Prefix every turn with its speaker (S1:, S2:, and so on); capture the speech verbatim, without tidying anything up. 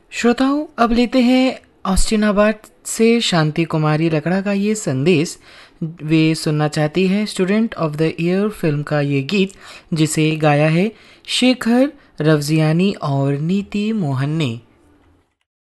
S1: श्रोताओं, अब लेते हैं ऑस्टिनाबाद से शांति कुमारी लकड़ा का ये संदेश। वे सुनना चाहती है student of the year film का ये गीत, जिसे गाया है शेखर रवजियानी और नीति मोहन ने।